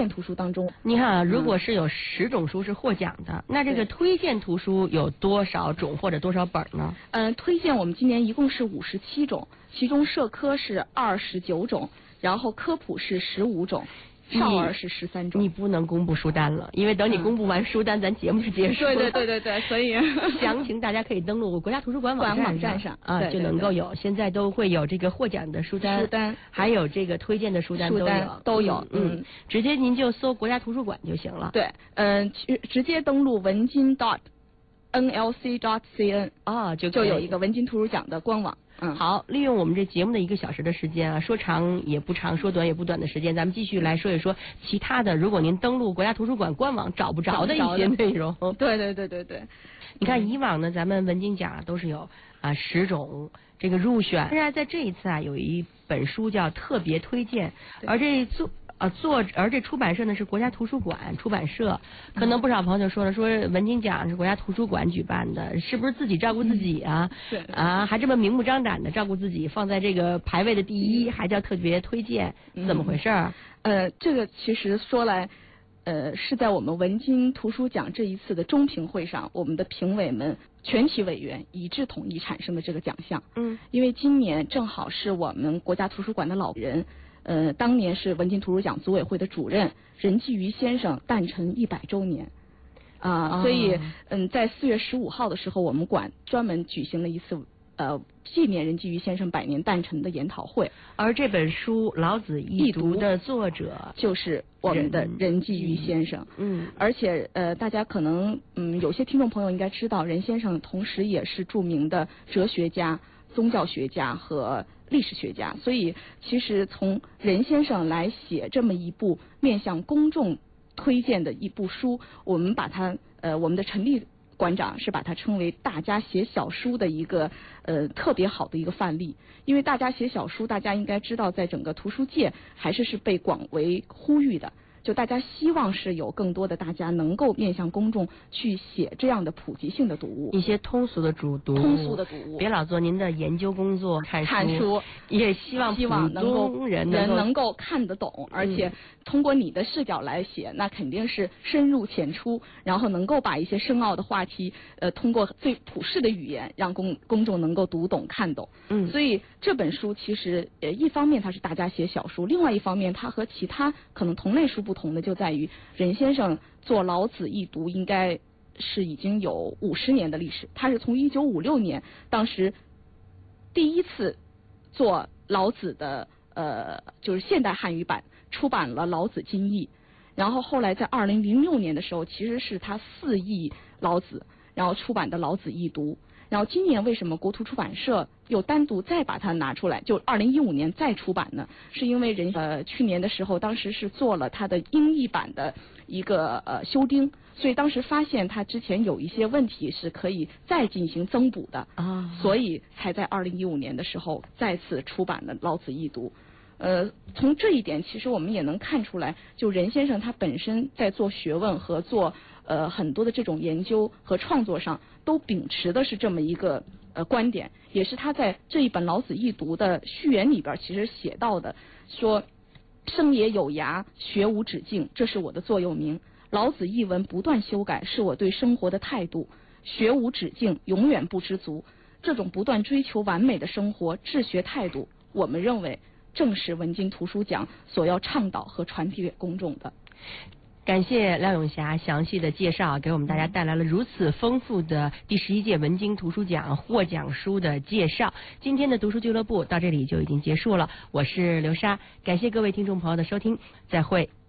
荐图书当中。 你看啊，如果是有10种书是获奖的，那这个推荐图书有多少种或者多少本呢？ 推荐我们今年一共是57种，其中社科是29种，然后科普是15种。少儿是13种。 你不能公布书单了，因为等你公布完书单，咱节目就结束了。 对，所以详情大家可以登录国家图书馆网站上啊，就能够有。现在都会有这个获奖的书单，还有这个推荐的书单都有。直接您就搜国家图书馆就行了。 对，直接登录文津.nlc.cn 啊，就有一个文津图书奖的官网。 好，利用我们这节目的1个小时的时间啊，说长也不长，说短也不短的时间，咱们继续来说一说其他的。如果您登录国家图书馆官网找不着的一些内容。 对。 你看以往呢，咱们文津奖都是有10种这个入选，现在在这一次啊，有一本书叫特别推荐，而这出版社呢是国家图书馆出版社。可能不少朋友就说了，说文津奖是国家图书馆举办的，是不是自己照顾自己啊？还这么明目张胆的照顾自己，放在这个排位的第1，还叫特别推荐，怎么回事？ 这个其实说来，是在我们文津图书奖这一次的中评会上，我们的评委们全体委员一致统一产生的这个奖项。因为今年正好是我们国家图书馆的老人。当年是文津图书奖组委会的主任任继余先生诞辰100周年，所以在4月15号的时候，我们馆专门举行了一次纪念任继余先生100年诞辰的研讨会。 而这本书《老子易读》的作者就是我们的任继余先生。而且大家可能有些听众朋友应该知道，任先生同时也是著名的哲学家、宗教学家和历史学家，所以其实从任先生来写这么一部面向公众推荐的一部书，我们把它我们的陈立馆长是把它称为大家写小书的一个特别好的一个范例。因为大家写小书，大家应该知道，在整个图书界还是被广为呼吁的。就大家希望是有更多的大家能够面向公众去写这样的普及性的读物， 一些通俗的读物，别老做您的研究工作看书，也希望人能够看得懂，而且通过你的视角来写，那肯定是深入浅出，然后能够把一些深奥的话题通过最普世的语言让公众能够读懂看懂。所以这本书其实一方面它是大家写小书，另外一方面它和其他可能同类书不同的就在于任先生做老子易读应该是已经有50年的历史。他是从1956年当时第一次做老子的就是现代汉语版出版了《老子金译》，然后后来在2006年的时候其实是他4译老子，然后出版的《老子易读》。然后今年为什么国图出版社又单独再把它拿出来，就2015年再出版呢？是因为去年的时候，当时是做了它的英译版的一个修订，所以当时发现它之前有一些问题是可以再进行增补的所以才在2015年的时候再次出版了《老子易读》。从这一点，其实我们也能看出来，就任先生他本身在做学问和做很多的这种研究和创作上，都秉持的是这么一个观点，也是他在这一本《老子易读》的序言里边其实写到的，说生也有涯，学无止境，这是我的座右铭。老子译文不断修改，是我对生活的态度。学无止境，永远不知足。这种不断追求完美的生活治学态度，我们认为正是文津图书奖所要倡导和传递给公众的。 感谢廖永霞详细的介绍，给我们大家带来了如此丰富的第11届文津图书奖获奖书的介绍。今天的读书俱乐部到这里就已经结束了，我是刘莎，感谢各位听众朋友的收听，再会。